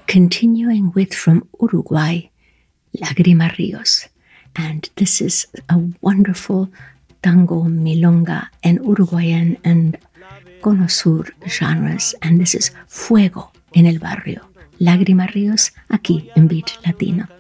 continuing with from Uruguay, Lágrima Ríos. And this is a wonderful tango, milonga, and Uruguayan and cono sur genres. And this is Fuego en el Barrio. Lágrima Ríos, aquí en Beat Latino.